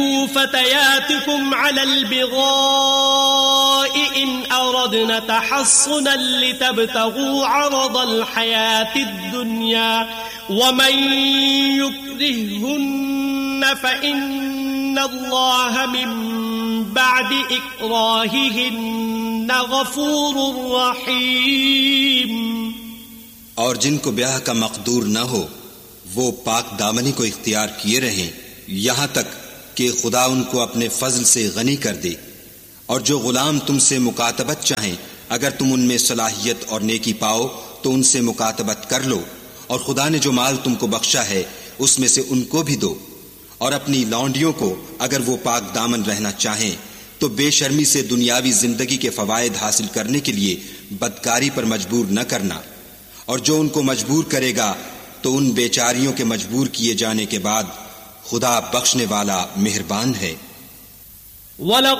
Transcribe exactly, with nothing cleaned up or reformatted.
فتياتكم على البغاء إن أردنا تحصنا لتبتغوا عرض الحياة الدنيا ومن يكرههن فإن الله من بعد إكراههن غفور رحيم. اور جن کو بیاہ کا مقدور نہ ہو وہ پاک دامنی کو اختیار کیے رہیں یہاں تک کہ خدا ان کو اپنے فضل سے غنی کر دے. اور جو غلام تم سے مکاتبت چاہیں اگر تم ان میں صلاحیت اور نیکی پاؤ تو ان سے مکاتبت کر لو، اور خدا نے جو مال تم کو بخشا ہے اس میں سے ان کو بھی دو. اور اپنی لونڈیوں کو اگر وہ پاک دامن رہنا چاہیں تو بے شرمی سے دنیاوی زندگی کے فوائد حاصل کرنے کے لیے بدکاری پر مجبور نہ کرنا. اور جو ان کو مجبور کرے گا تو ان بیچاریوں کے مجبور کیے جانے کے بعد خدا بخشنے والا مہربان ہے. وَلَقَدْ